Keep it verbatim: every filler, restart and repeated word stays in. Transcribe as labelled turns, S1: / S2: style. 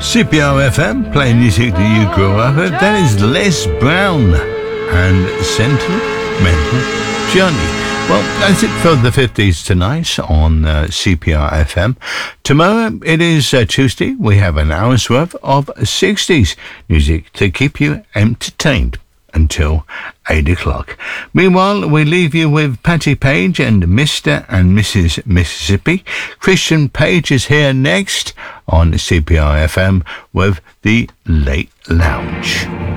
S1: C P R F M, playing music that you grew up with. That is Les Brown and Sentimental Journey. Well, that's it for the fifties tonight on uh, C P R F M. Tomorrow, it is uh, Tuesday. We have an hour's worth of sixties music to keep you entertained until eight o'clock. Meanwhile, we leave you with Patti Page and Mister and Missus Mississippi. Christian Page is here next on C P R F M with The Late Lounge.